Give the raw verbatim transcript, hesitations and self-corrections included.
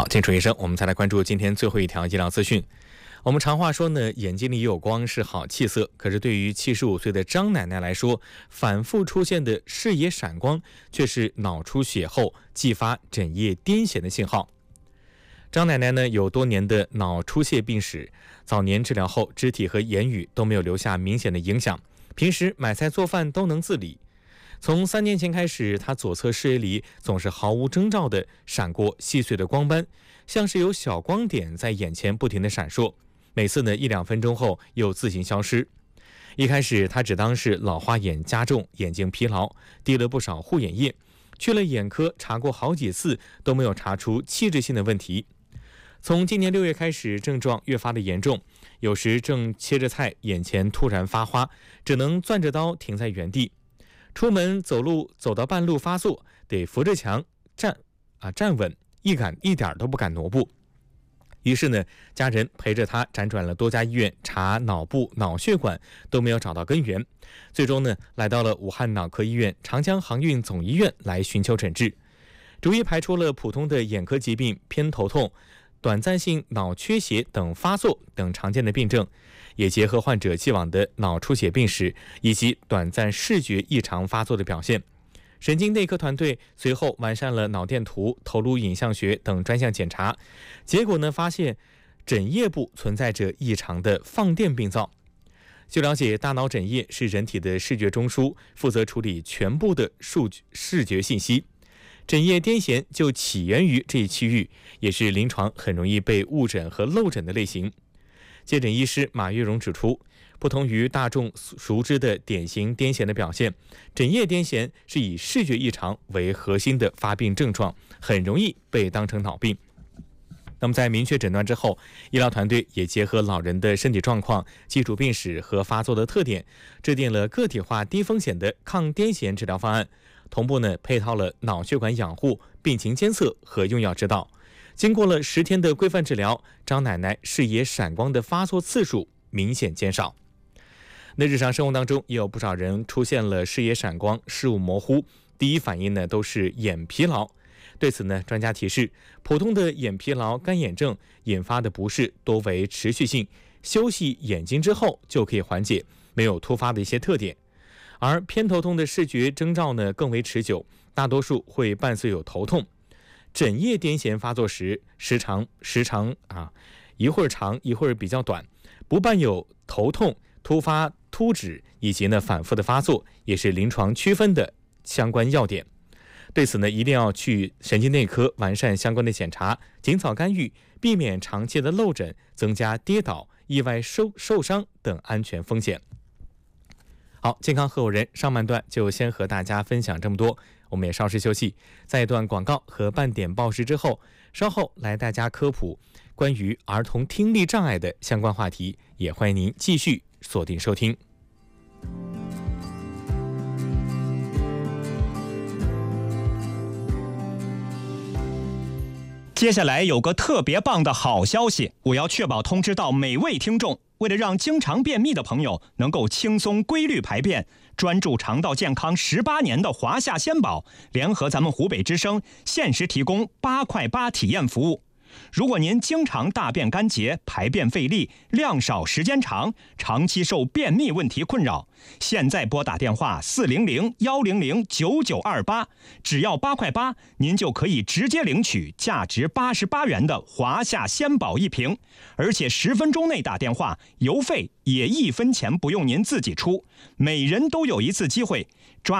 健楚医生，我们再来关注今天最后一条医疗资讯。我们常话说呢，眼睛里有光是好气色，可是对于七十五岁的张奶奶来说，反复出现的视野闪光却是脑出血后继发枕叶癫痫的信号。张奶奶呢有多年的脑出血病史，早年治疗后肢体和言语都没有留下明显的影响，平时买菜做饭都能自理。从三年前开始，她左侧视野里总是毫无征兆地闪过细碎的光斑，像是有小光点在眼前不停地闪烁，每次呢一两分钟后又自行消失。一开始她只当是老花眼加重，眼睛疲劳，滴了不少护眼液，去了眼科查过好几次都没有查出器质性的问题。从今年六月开始，症状越发的严重，有时正切着菜，眼前突然发花，只能攥着刀停在原地。出门走路走到半路发作，得扶着墙站啊站稳，一敢一点都不敢挪步。于是呢，家人陪着他辗转了多家医院查脑部、脑血管，都没有找到根源。最终呢，来到了武汉脑科医院、长江航运总医院来寻求诊治，逐一排除了普通的眼科疾病、偏头痛、短暂性脑缺血等发作等常见的病症，也结合患者既往的脑出血病史以及短暂视觉异常发作的表现。神经内科团队随后完善了脑电图、头颅影像学等专项检查，结果呢，发现枕叶部存在着异常的放电病灶。据了解，大脑枕叶是人体的视觉中枢，负责处理全部的数据视觉信息。枕叶癫痫就起源于这一区域，也是临床很容易被误诊和漏诊的类型。接诊医师马玉荣指出，不同于大众熟知的典型癫痫的表现，枕叶癫痫是以视觉异常为核心的发病症状，很容易被当成脑病。那么在明确诊断之后，医疗团队也结合老人的身体状况、基础病史和发作的特点，制定了个体化低风险的抗癫痫治疗方案，同步呢配套了脑血管养护、病情监测和用药指导。经过了十天的规范治疗，张奶奶视野闪光的发作次数明显减少。那日常生活当中也有不少人出现了视野闪光、视物模糊，第一反应呢都是眼疲劳。对此呢，专家提示，普通的眼疲劳、干眼症引发的不适多为持续性，休息眼睛之后就可以缓解，没有突发的一些特点。而偏头痛的视觉征兆呢更为持久，大多数会伴随有头痛。枕叶癫痫发作时，时常时常啊，一会儿长一会儿比较短，不伴有头痛、突发突止以及呢反复的发作，也是临床区分的相关要点。对此呢，一定要去神经内科完善相关的检查，尽早干预，避免长期的漏诊，增加跌倒、意外受受伤等安全风险。好，健康合伙人上半段就先和大家分享这么多，我们也稍事休息，在一段广告和半点报时之后，稍后来大家科普关于儿童听力障碍的相关话题，也欢迎您继续锁定收听。 接下来有个特别棒的好消息，我要确保通知到每位听众。为了让经常便秘的朋友能够轻松规律排便，专注肠道健康十八年的华夏鲜宝联合咱们湖北之声，限时提供八块八体验服务。如果您经常大便干结、排便费力、量少时间长，长期受便秘问题困扰，现在拨打电话四零零幺零零九九二八，只要八块八，您就可以直接领取价值八十八元的华夏鲜宝一瓶，而且十分钟内打电话，邮费也一分钱不用您自己出，每人都有一次机会抓